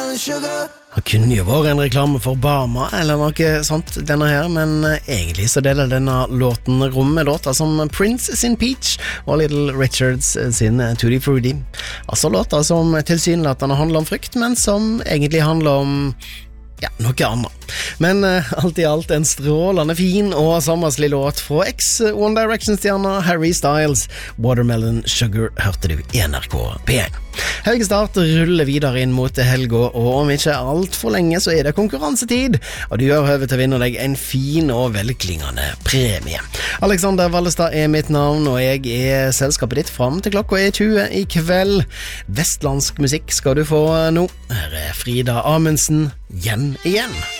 Det kunne jo vært en reklame for Bama eller noe sånt denne her, men egentlig så deler denne låten rom med låter som Prince sin Peach og Little Richards sin Tutti Frutti. Altså låter som tilsynelatende handler om frykt, men som egentlig handler om noe annet. Men alt i alt en strålende fin og sommerslig låt fra ex-One Direction-stjerna Harry Styles. Watermelon Sugar hørte du i NRK P1. Helgestart ruller videre inn mot helga, og om ikke alt for lenge så er det konkurransetid, og du gjør høve til å vinne deg en fin og velklingende premie. Alexander Vallestad er mitt navn, og jeg er selskapet ditt fram til klokka er 20 i kveld. Vestlandsk musikk skal du få nå. Her er Frida Amundsen, igjen.